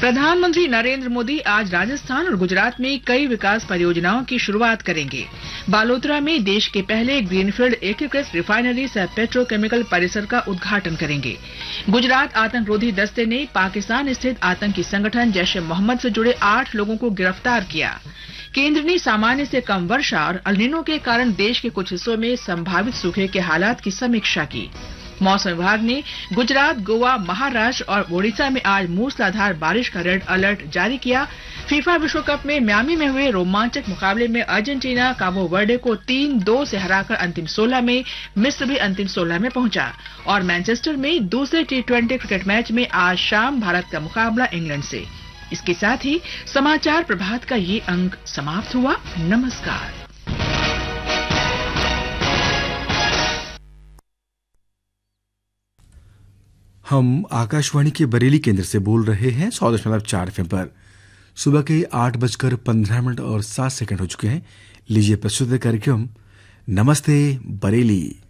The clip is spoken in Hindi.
प्रधानमंत्री नरेंद्र मोदी आज राजस्थान और गुजरात में कई विकास परियोजनाओं की शुरुआत करेंगे। बालोतरा में देश के पहले ग्रीनफील्ड एकीकृत रिफाइनरी सह पेट्रोकेमिकल परिसर का उद्घाटन करेंगे। गुजरात आतंकरोधी दस्ते ने पाकिस्तान स्थित आतंकी संगठन जैश ए मोहम्मद से जुड़े 8 लोगों को गिरफ्तार किया। केंद्र ने सामान्य से कम वर्षा और अल नीनो के कारण देश के कुछ हिस्सों में संभावित सूखे के हालात की समीक्षा की। मौसम विभाग ने गुजरात, गोवा, महाराष्ट्र और ओडिशा में आज मूसलाधार बारिश का रेड अलर्ट जारी किया। फीफा विश्व कप में मियामी में हुए रोमांचक मुकाबले में अर्जेंटीना काबो वर्डे को 3-2 से हराकर अंतिम 16 में, मिस्र भी अंतिम 16 में पहुंचा। और मैनचेस्टर में दूसरे T20 क्रिकेट मैच में आज शाम भारत का मुकाबला इंग्लैंड से। इसके साथ ही समाचार प्रभात का ये अंक समाप्त हुआ। नमस्कार। हम आकाशवाणी के बरेली केंद्र से बोल रहे हैं 100.4 FM पर। सुबह के 8:15 और 7 सेकंड हो चुके हैं। लीजिए प्रस्तुत है कार्यक्रम नमस्ते बरेली।